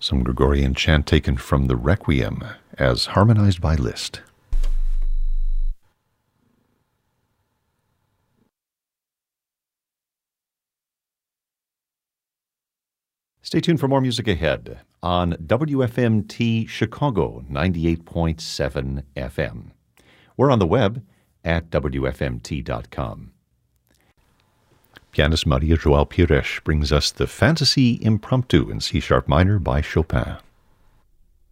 Some Gregorian chant taken from the Requiem as harmonized by Liszt. Stay tuned for more music ahead on WFMT Chicago 98.7 FM. We're on the web at WFMT.com. Pianist Maria João Pires brings us the Fantasy Impromptu in C-sharp minor by Chopin.